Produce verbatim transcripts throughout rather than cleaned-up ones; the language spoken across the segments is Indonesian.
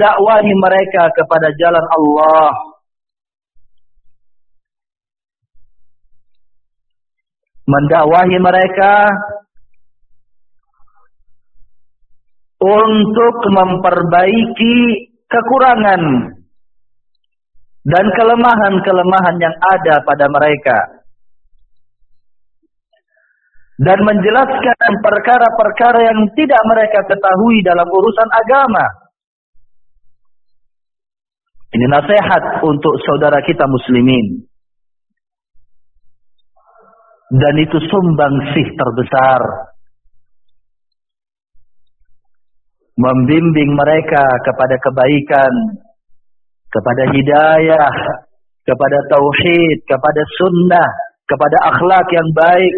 dakwahi mereka kepada jalan Allah. Mendakwahi mereka untuk memperbaiki kekurangan dan kelemahan-kelemahan yang ada pada mereka, dan menjelaskan perkara-perkara yang tidak mereka ketahui dalam urusan agama. Ini nasihat untuk saudara kita muslimin. Dan itu sumbangsih terbesar. Membimbing mereka kepada kebaikan, kepada hidayah, kepada tauhid, kepada sunnah, kepada akhlak yang baik.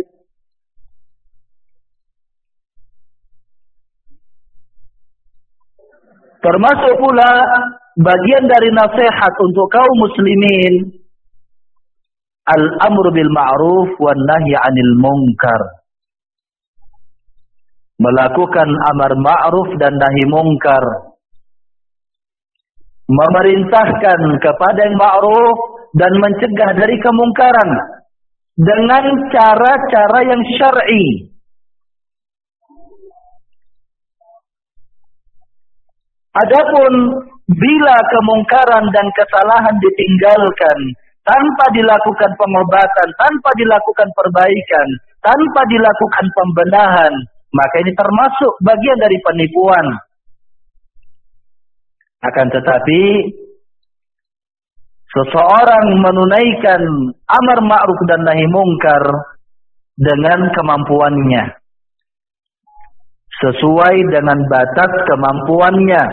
Termasuk pula bagian dari nasihat untuk kaum muslimin, al-amru bil ma'ruf wan nahyi 'anil munkar. Melakukan amar ma'ruf dan nahi munkar. Memerintahkan kepada yang ma'ruf dan mencegah dari kemungkaran dengan cara-cara yang syar'i. Adapun bila kemungkaran dan kesalahan ditinggalkan tanpa dilakukan pengobatan, tanpa dilakukan perbaikan, tanpa dilakukan pembenahan, maka ini termasuk bagian dari penipuan. Akan tetapi seseorang menunaikan amar ma'ruf dan nahi mungkar dengan kemampuannya, sesuai dengan batas kemampuannya.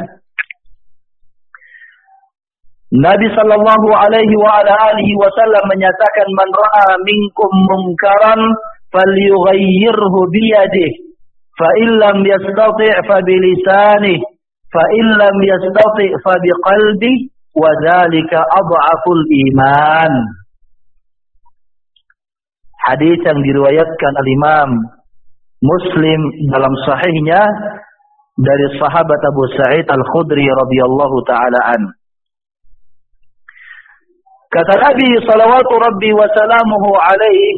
Nabi sallallahu alaihi wa ala alihi wasallam menyatakan, man ra'a minkum munkaran falyughayyirhu biyadihi, fa illam yastati' fa bilisanihi, fa illam yastati' fa biqalbihi, wa dzalika adhaful iman. Hadis yang diriwayatkan al-Imam Muslim dalam sahihnya dari sahabat Abu Sa'id Al-Khudri radhiyallahu taala an. Kata Nabi salawatu rabbi wa salamuhu alaihi,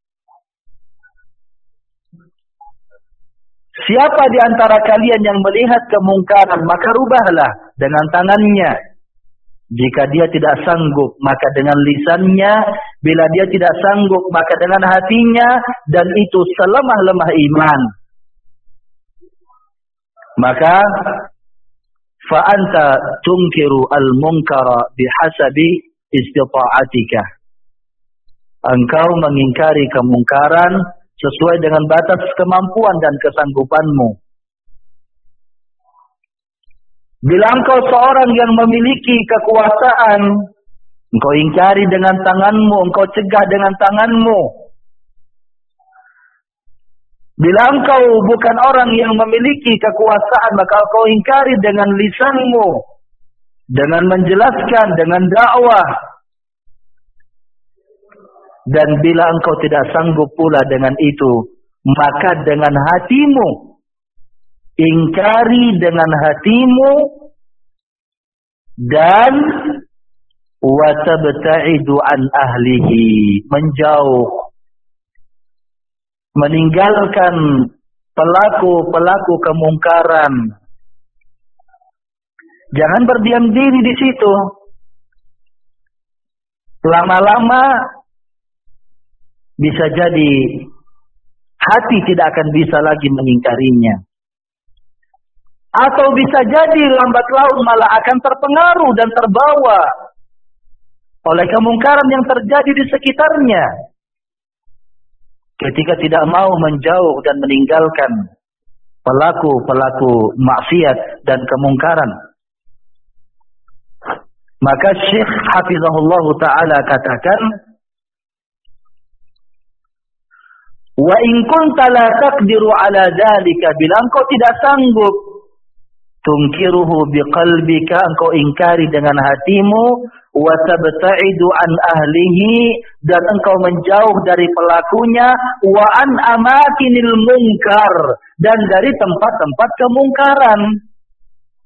siapa di antara kalian yang melihat kemungkaran, maka rubahlah dengan tangannya. Jika dia tidak sanggup, maka dengan lisannya. Bila dia tidak sanggup, maka dengan hatinya. Dan itu selemah-lemah iman. Maka fa anta tunkiru al-munkara bihasabi istita'atika. Engkau mengingkari kemungkaran sesuai dengan batas kemampuan dan kesanggupanmu. Bila engkau seorang yang memiliki kekuasaan, engkau ingkari dengan tanganmu, engkau cegah dengan tanganmu. Bila engkau bukan orang yang memiliki kekuasaan, maka engkau ingkari dengan lisanmu, dengan menjelaskan, dengan dakwah. Dan bila engkau tidak sanggup pula dengan itu, maka dengan hatimu. Ingkari dengan hatimu. Dan wa tabta'idu an ahlihi, menjauh, meninggalkan pelaku-pelaku kemungkaran. Jangan berdiam diri di situ. Lama-lama bisa jadi hati tidak akan bisa lagi mengingkarinya. Atau bisa jadi lambat laun malah akan terpengaruh dan terbawa oleh kemungkaran yang terjadi di sekitarnya. Ketika tidak mau menjauh dan meninggalkan pelaku-pelaku maksiat dan kemungkaran. Maka Syekh Hafizahullah Ta'ala katakan, wa in kunta la taqdiru ala dhalika, bila engkau tidak sanggup, tungkiruhu biqalbika, engkau ingkari dengan hatimu, wa tabta'idu an ahlihi, dan engkau menjauh dari pelakunya, wa an amakinil munkar, dan dari tempat-tempat kemungkaran.